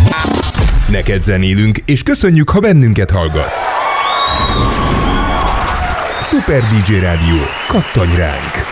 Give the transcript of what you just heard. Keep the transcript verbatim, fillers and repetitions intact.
Neked zenélünk, és köszönjük, ha bennünket hallgatsz. Szuper dé dzsé Rádió, kattanj ránk!